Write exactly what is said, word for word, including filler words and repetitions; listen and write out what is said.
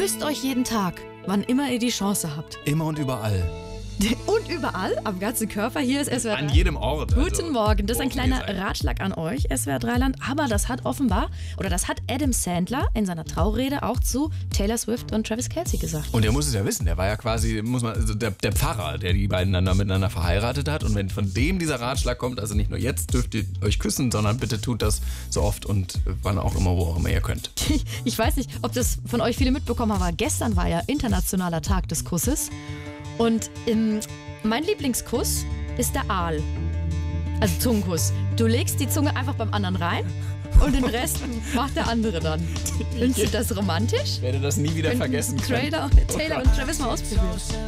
Küsst euch jeden Tag, wann immer ihr die Chance habt. Immer und überall. Und überall, am ganzen Körper. Hier ist S W R drei. An jedem Ort. Guten also, Morgen, das ist ein kleiner ihr seid. Ratschlag an euch, S W R drei Land. Aber das hat offenbar, oder das hat Adam Sandler in seiner Traurede auch zu Taylor Swift und Travis Kelce gesagt. Und der muss es ja wissen, der war ja quasi, muss man, also der, der Pfarrer, der die beiden dann miteinander verheiratet hat. Und wenn von dem dieser Ratschlag kommt, also nicht nur jetzt dürft ihr euch küssen, sondern bitte tut das so oft und wann auch immer, wo auch immer ihr könnt. Ich weiß nicht, ob das von euch viele mitbekommen haben, aber gestern war ja internationaler Tag des Kusses. Und ähm, mein Lieblingskuss ist der Aal. Also Zungenkuss. Du legst die Zunge einfach beim anderen rein und den Rest macht der andere dann. Findest du das romantisch? Ich werde das nie wieder vergessen können. Taylor, Taylor und Travis mal ausprobieren.